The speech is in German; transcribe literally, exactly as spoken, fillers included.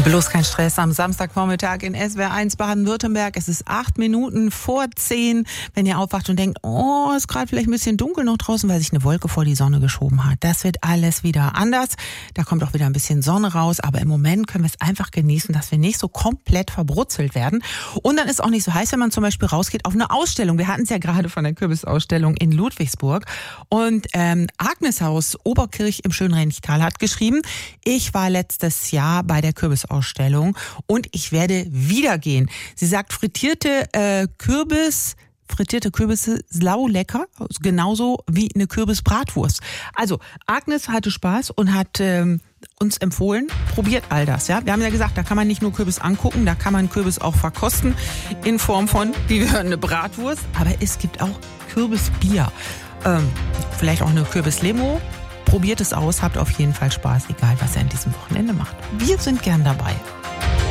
Bloß kein Stress am Samstagvormittag in S W R eins Baden-Württemberg. Es ist acht Minuten vor zehn. Wenn ihr aufwacht und denkt, oh, ist gerade vielleicht ein bisschen dunkel noch draußen, weil sich eine Wolke vor die Sonne geschoben hat. Das wird alles wieder anders. Da kommt auch wieder ein bisschen Sonne raus. Aber im Moment können wir es einfach genießen, dass wir nicht so komplett verbrutzelt werden. Und dann ist auch nicht so heiß, wenn man zum Beispiel rausgeht auf eine Ausstellung. Wir hatten es ja gerade von der Kürbisausstellung in Ludwigsburg. Und ähm, Agnes aus Oberkirch im Schönrenntal hat geschrieben, ich war letztes Jahr bei der Kürbisausstellung und ich werde wieder gehen. Sie sagt, frittierte äh, Kürbis, frittierte Kürbisse sau lecker, genauso wie eine Kürbisbratwurst. Also Agnes hatte Spaß und hat ähm, uns empfohlen, probiert all das. Ja, wir haben ja gesagt, da kann man nicht nur Kürbis angucken, da kann man Kürbis auch verkosten in Form von, wie wir hören, eine Bratwurst, aber es gibt auch Kürbisbier, ähm, vielleicht auch eine Kürbislimo. Probiert es aus, habt auf jeden Fall Spaß, egal was ihr an diesem Wochenende macht. Wir sind gern dabei.